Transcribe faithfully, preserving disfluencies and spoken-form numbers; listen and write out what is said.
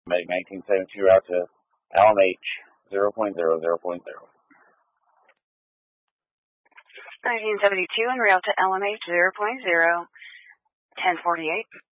Medic nineteen seventy-two route to L M H zero point zero zero point zero. nineteen seventy-two en route to L M H zero point zero, ten forty-eight.